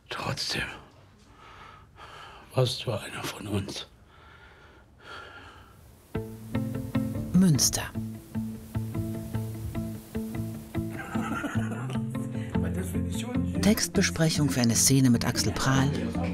Trotzdem warst du einer von uns. Münster. Textbesprechung für eine Szene mit Axel Prahl,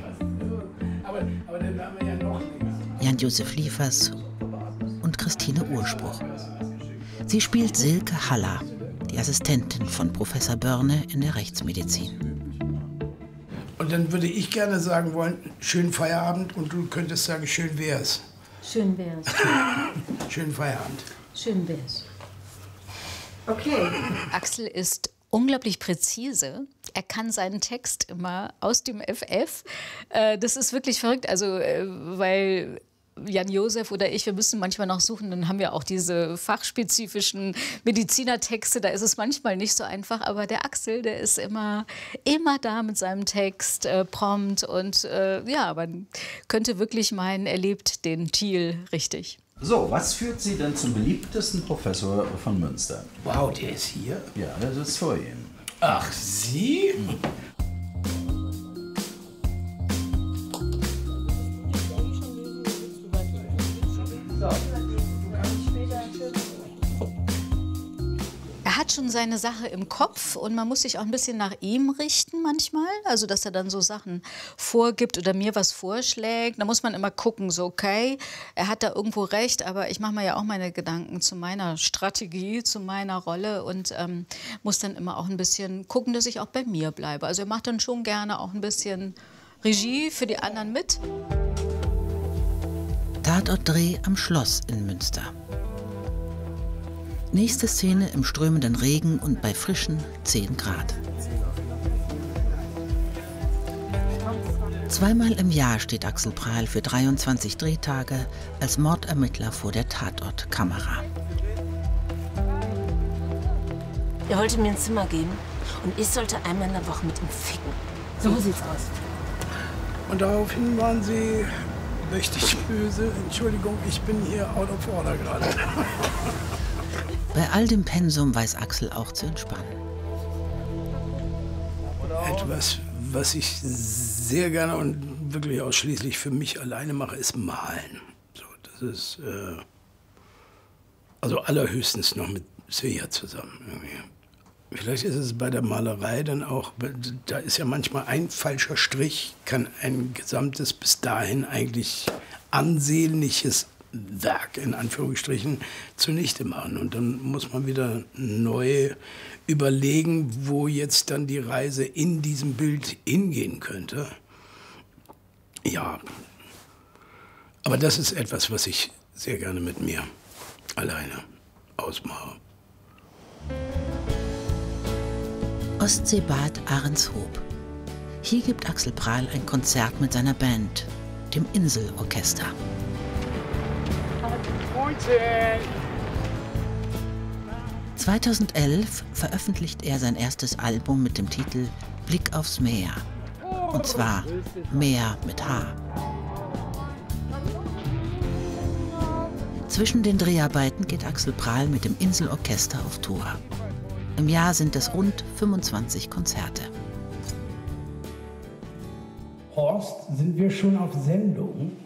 Jan-Josef Liefers und Christine Urspruch. Sie spielt Silke Haller, die Assistentin von Professor Börne in der Rechtsmedizin. Und dann würde ich gerne sagen wollen, schönen Feierabend, und du könntest sagen, schön wär's. Schön wär's. Schönen Feierabend. Schön wär's. Okay. Axel ist unglaublich präzise. Er kann seinen Text immer aus dem FF. Das ist wirklich verrückt. Also, weil Jan-Josef oder ich, wir müssen manchmal noch suchen, dann haben wir auch diese fachspezifischen Medizinertexte, da ist es manchmal nicht so einfach, aber der Axel, der ist immer da mit seinem Text, prompt, und ja, man könnte wirklich meinen, er lebt den Thiel richtig. So, was führt Sie denn zum beliebtesten Professor von Münster? Wow, der ist hier? Ja, der sitzt vor Ihnen. Ach, Sie? Er hat schon seine Sache im Kopf und man muss sich auch ein bisschen nach ihm richten manchmal. Also, dass er dann so Sachen vorgibt oder mir was vorschlägt. Da muss man immer gucken, so okay, er hat da irgendwo recht, aber ich mache mir ja auch meine Gedanken zu meiner Strategie, zu meiner Rolle und muss dann immer auch ein bisschen gucken, dass ich auch bei mir bleibe. Also er macht dann schon gerne auch ein bisschen Regie für die anderen mit. Tatortdreh am Schloss in Münster. Nächste Szene im strömenden Regen und bei frischen 10 Grad. Zweimal im Jahr steht Axel Prahl für 23 Drehtage als Mordermittler vor der Tatortkamera. Er wollte mir ein Zimmer geben und ich sollte einmal in der Woche mit ihm ficken. So sieht's aus. Und daraufhin waren Sie richtig böse. Entschuldigung, ich bin hier out of order gerade. Bei all dem Pensum weiß Axel auch zu entspannen. Etwas, was ich sehr gerne und wirklich ausschließlich für mich alleine mache, ist malen. So, das ist also allerhöchstens noch mit Silja zusammen. Irgendwie. Vielleicht ist es bei der Malerei dann auch, da ist ja manchmal ein falscher Strich, kann ein gesamtes bis dahin eigentlich ansehnliches Werk in Anführungsstrichen zunichte machen. Und dann muss man wieder neu überlegen, wo jetzt dann die Reise in diesem Bild hingehen könnte. Ja, aber das ist etwas, was ich sehr gerne mit mir alleine ausmache. Ostseebad Ahrenshoop. Hier gibt Axel Prahl ein Konzert mit seiner Band, dem Inselorchester. 2011 veröffentlicht er sein erstes Album mit dem Titel Blick aufs Meer. Und zwar Meer mit H. Zwischen den Dreharbeiten geht Axel Prahl mit dem Inselorchester auf Tour. Im Jahr sind es rund 25 Konzerte. Horst, sind wir schon auf Sendung?